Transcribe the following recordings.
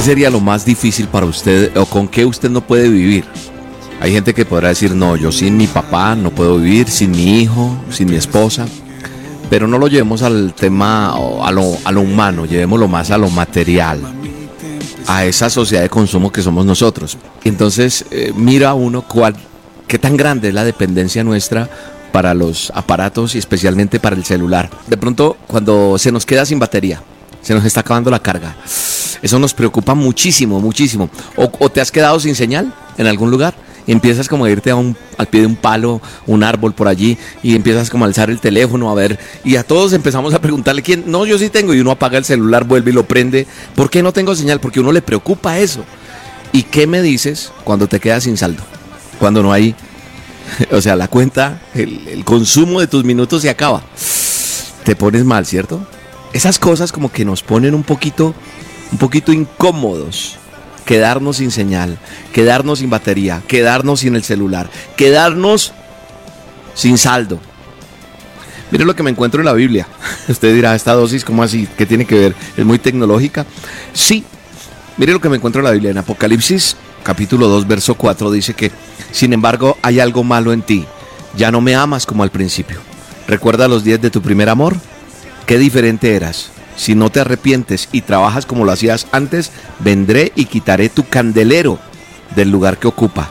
¿qué sería lo más difícil para usted o con qué usted no puede vivir? Hay gente que podrá decir, no, yo sin mi papá no puedo vivir, sin mi hijo, sin mi esposa. Pero no lo llevemos al tema, a lo humano, llevémoslo más a lo material, a esa sociedad de consumo que somos nosotros. Entonces, mira uno qué tan grande es la dependencia nuestra para los aparatos y especialmente para el celular. De pronto, cuando se nos queda sin batería, se nos está acabando la carga, eso nos preocupa muchísimo, muchísimo. O te has quedado sin señal en algún lugar. Empiezas como a irte al pie de un palo, un árbol por allí, y empiezas como a alzar el teléfono a ver, y a todos empezamos a preguntarle quién, no, yo sí tengo, y uno apaga el celular, vuelve y lo prende. ¿Por qué no tengo señal? Porque a uno le preocupa eso. ¿Y qué me dices cuando te quedas sin saldo? Cuando no hay, o sea, la cuenta, el consumo de tus minutos se acaba. Te pones mal, ¿cierto? Esas cosas como que nos ponen un poquito incómodos. Quedarnos sin señal, quedarnos sin batería, quedarnos sin el celular, quedarnos sin saldo. Mire lo que me encuentro en la Biblia. Usted dirá, esta dosis, ¿cómo así? ¿Qué tiene que ver? ¿Es muy tecnológica? Sí. Mire lo que me encuentro en la Biblia. En Apocalipsis, capítulo 2, verso 4, dice que, sin embargo, hay algo malo en ti. Ya no me amas como al principio. ¿Recuerdas los días de tu primer amor? Qué diferente eras. Si no te arrepientes y trabajas como lo hacías antes, vendré y quitaré tu candelero del lugar que ocupa.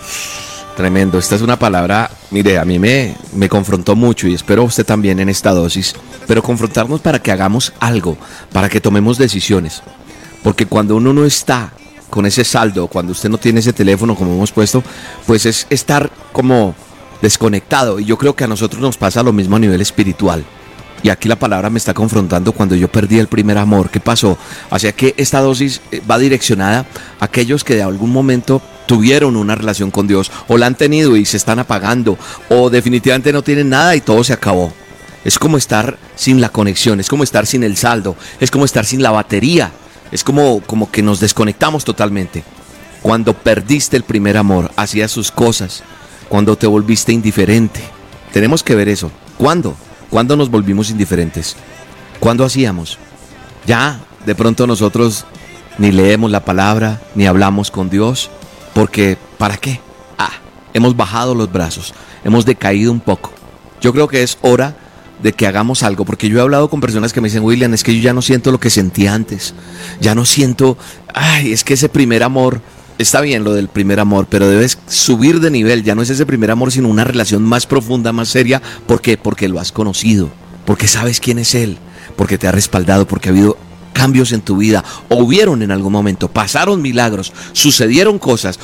Tremendo, esta es una palabra, mire, a mí me confrontó mucho y espero usted también en esta dosis. Pero confrontarnos para que hagamos algo, para que tomemos decisiones. Porque cuando uno no está con ese saldo, cuando usted no tiene ese teléfono como hemos puesto, pues es estar como desconectado. Y yo creo que a nosotros nos pasa lo mismo a nivel espiritual. Y aquí la palabra me está confrontando cuando yo perdí el primer amor. ¿Qué pasó? Así que esta dosis va direccionada a aquellos que de algún momento tuvieron una relación con Dios, o la han tenido y se están apagando, o definitivamente no tienen nada y todo se acabó. Es como estar sin la conexión, es como estar sin el saldo, es como estar sin la batería, es como que nos desconectamos totalmente. Cuando perdiste el primer amor, hacías sus cosas, cuando te volviste indiferente. Tenemos que ver eso. ¿Cuándo? ¿Cuándo nos volvimos indiferentes? ¿Cuándo hacíamos? Ya, de pronto nosotros ni leemos la palabra, ni hablamos con Dios, porque ¿para qué? Hemos bajado los brazos, hemos decaído un poco. Yo creo que es hora de que hagamos algo, porque yo he hablado con personas que me dicen, William, es que yo ya no siento lo que sentía antes, ya no siento, es que ese primer amor, está bien lo del primer amor, pero debes subir de nivel. Ya no es ese primer amor, sino una relación más profunda, más seria. ¿Por qué? Porque lo has conocido, porque sabes quién es Él, porque te ha respaldado, porque ha habido cambios en tu vida, o hubieron en algún momento, pasaron milagros, sucedieron cosas,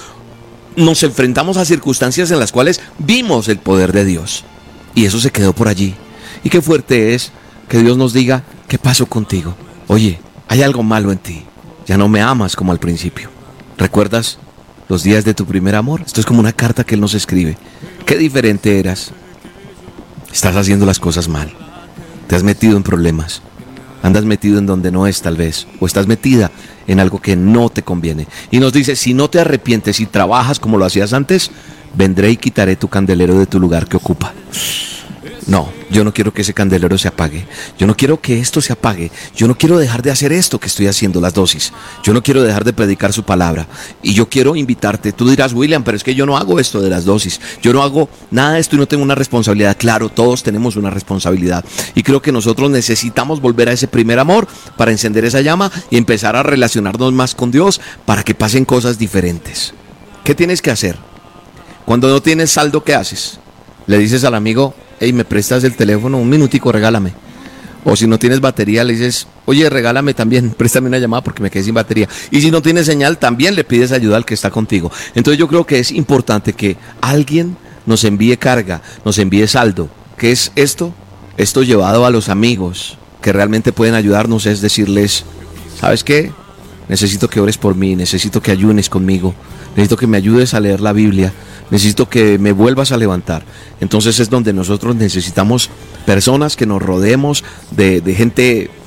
nos enfrentamos a circunstancias en las cuales vimos el poder de Dios, y eso se quedó por allí. Y qué fuerte es que Dios nos diga, ¿qué pasó contigo? Oye, hay algo malo en ti, ya no me amas como al principio. ¿Recuerdas los días de tu primer amor? Esto es como una carta que Él nos escribe. Qué diferente eras. Estás haciendo las cosas mal. Te has metido en problemas. Andas metido en donde no es tal vez. O estás metida en algo que no te conviene. Y nos dice, si no te arrepientes y trabajas como lo hacías antes, vendré y quitaré tu candelero de tu lugar que ocupa. No, yo no quiero que ese candelero se apague. Yo no quiero que esto se apague. Yo no quiero dejar de hacer esto que estoy haciendo, las dosis. Yo no quiero dejar de predicar su palabra. Y yo quiero invitarte. Tú dirás, William, pero es que yo no hago esto de las dosis. Yo no hago nada de esto y no tengo una responsabilidad. Claro, todos tenemos una responsabilidad. Y creo que nosotros necesitamos volver a ese primer amor para encender esa llama y empezar a relacionarnos más con Dios para que pasen cosas diferentes. ¿Qué tienes que hacer? Cuando no tienes saldo, ¿qué haces? Le dices al amigo, hey, ¿me prestas el teléfono? Un minutico, regálame. O si no tienes batería, le dices, oye, regálame también, préstame una llamada porque me quedé sin batería. Y si no tienes señal, también le pides ayuda al que está contigo. Entonces yo creo que es importante que alguien nos envíe carga, nos envíe saldo. ¿Qué es esto? Esto llevado a los amigos que realmente pueden ayudarnos es decirles, ¿sabes qué? Necesito que ores por mí, necesito que ayunes conmigo, necesito que me ayudes a leer la Biblia, necesito que me vuelvas a levantar. Entonces es donde nosotros necesitamos personas que nos rodeemos de gente